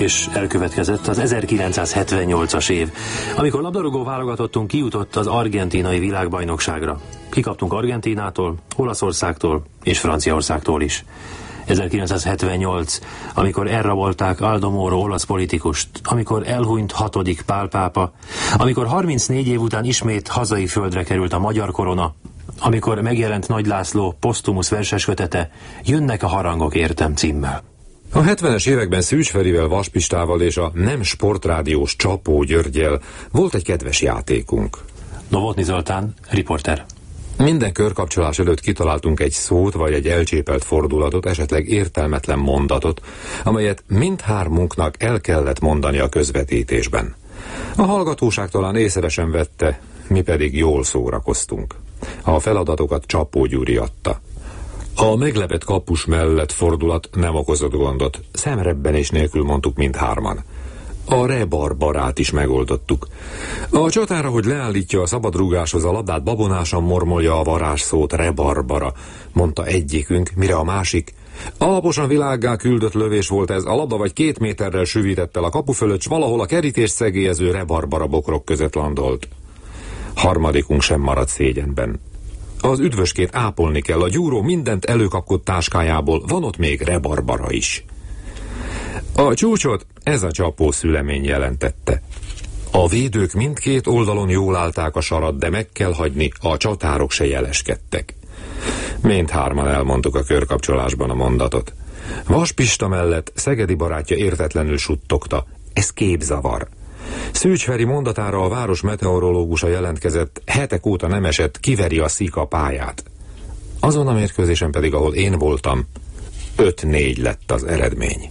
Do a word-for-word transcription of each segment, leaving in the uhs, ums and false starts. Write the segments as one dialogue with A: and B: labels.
A: és elkövetkezett az ezerkilencszázhetvennyolcas év, amikor labdarúgó válogatottunk kijutott az argentínai világbajnokságra. Kikaptunk Argentínától, Olaszországtól és Franciaországtól is. ezerkilencszázhetvennyolc, amikor elrabolták Aldo Moro olasz politikust, amikor elhunyt hatodik Pál pápa, amikor harmincnégy év után ismét hazai földre került a magyar korona, amikor megjelent Nagy László posztumusz verseskötete, Jönnek a harangok értem címmel.
B: A hetvenes években Szűcs Ferivel, Vas Pistával és a nem sportrádiós Csapó Györggyel volt egy kedves játékunk.
A: Novotny Zoltán, riporter.
B: Minden körkapcsolás előtt kitaláltunk egy szót vagy egy elcsépelt fordulatot, esetleg értelmetlen mondatot, amelyet mindhármunknak el kellett mondani a közvetítésben. A hallgatóság talán észre sem vette, mi pedig jól szórakoztunk. A feladatokat Csapó Gyuri adta. A meglepett kapus mellett fordulat nem okozott gondot, szemrebbenés nélkül mondtuk mindhárman. A rebarbarát is megoldottuk. A csatára, hogy leállítja a szabadrúgáshoz a labdát, babonásan mormolja a varázsszót rebarbara, mondta egyikünk, mire a másik. Alaposan világgá küldött lövés volt ez, a labda vagy két méterrel süvített el a kapu fölött, s valahol a kerítést szegélyező rebarbara bokrok között landolt. Harmadikunk sem maradt szégyenben. Az üdvöskét ápolni kell, a gyúró mindent előkapott táskájából, van ott még rebarbara is. A csúcsot ez a Csapó szülemény jelentette. A védők mindkét oldalon jól állták a sarat, de meg kell hagyni, a csatárok se jeleskedtek. Mindhárman elmondtuk a körkapcsolásban a mondatot. Vas Pista mellett szegedi barátja értetlenül suttogta, ez képzavar. Szűcs Feri mondatára a város meteorológusa jelentkezett, hetek óta nem esett, kiveri a Szika pályát. Azon a mérkőzésen pedig, ahol én voltam, öt négy lett az eredmény.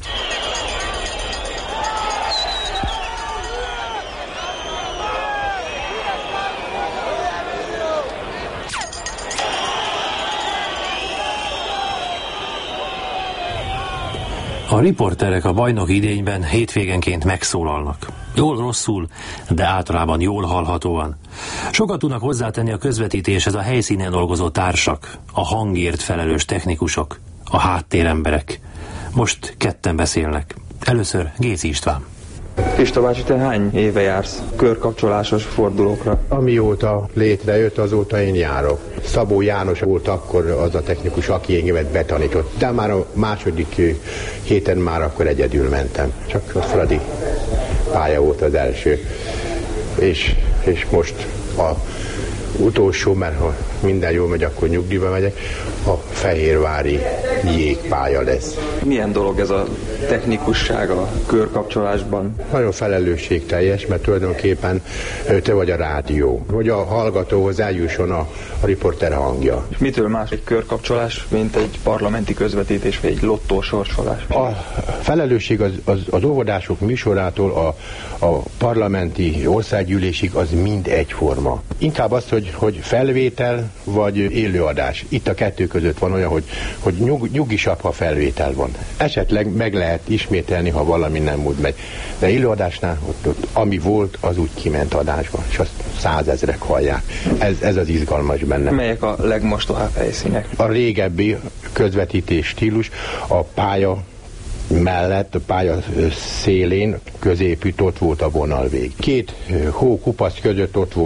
A: A riporterek a bajnoki idényben hétvégenként megszólalnak. Jól-rosszul, de általában jól hallhatóan. Sokat tudnak hozzátenni a közvetítéshez a helyszínen dolgozó társak, a hangért felelős technikusok, a háttéremberek. Most ketten beszélnek. Először Gézi István.
C: Pista bácsi, te hány éve jársz körkapcsolásos fordulókra?
D: Amióta létrejött, azóta én járok. Szabó János volt akkor az a technikus, aki engemet betanított. De már a második héten már akkor egyedül mentem. Csak a Fradi pálya volt az első. És, és most a utolsó, mert ha minden jól megy, akkor nyugdíjba megyek, a fehérvári jégpálya lesz.
C: Milyen dolog ez a technikusság a körkapcsolásban?
D: Nagyon felelősségteljes, mert tulajdonképpen te vagy a rádió, hogy a hallgatóhoz eljusson a, a riporter hangja.
C: Mitől más egy körkapcsolás, mint egy parlamenti közvetítés, vagy egy lottó sorsolás?
D: A felelősség az, az, az óvodások műsorától a, a parlamenti országgyűlésig az mind egyforma. Inkább az, hogy, hogy felvétel vagy élőadás. Itt a kettő között van olyan, hogy, hogy nyug, nyugisabb, ha felvétel van. Esetleg meg lehet ismételni, ha valami nem úgy megy. De élőadásnál, ott, ott, ami volt, az úgy kiment adásba, és azt százezrek hallják. Ez, ez az izgalmas benne.
C: Melyek a legmostohább helyszínek?
D: A régebbi közvetítés stílus, a pálya mellett, a pálya szélén, középütt ott volt a vonalvég. Két hókupac között ott volt